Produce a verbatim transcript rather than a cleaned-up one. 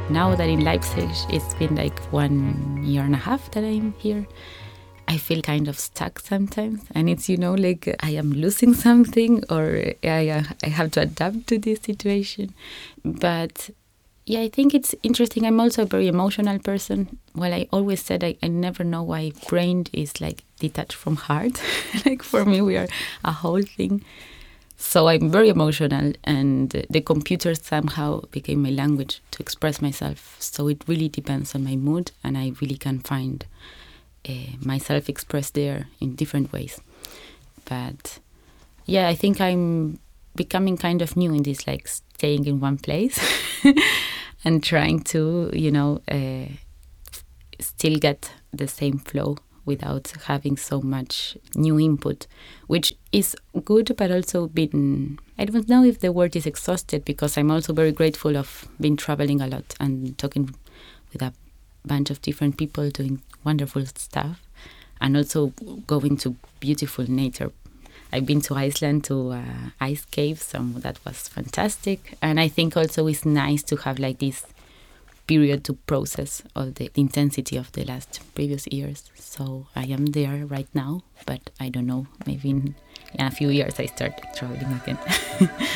now that in Leipzig, it's been like one year and a half that I'm here, I feel kind of stuck sometimes. And it's, you know, like I am losing something or I, I have to adapt to this situation. But yeah, I think it's interesting. I'm also a very emotional person. Well, I always said I, I never know why brain is like detached from heart. Like for me, we are a whole thing. So I'm very emotional, and the computer somehow became my language to express myself. So it really depends on my mood, and I really can find uh, myself expressed there in different ways. But yeah, I think I'm becoming kind of new in this, like staying in one place and trying to, you know, uh, still get the same flow without having so much new input, which is good, but also been, I don't know if the word is exhausted, because I'm also very grateful of being traveling a lot and talking with a bunch of different people, doing wonderful stuff, and also going to beautiful nature. I've been to Iceland, to uh, ice caves, and that was fantastic. And I think also it's nice to have like this period to process all the intensity of the last previous years. So I am there right now, but I don't know, maybe in, in a few years I start traveling again.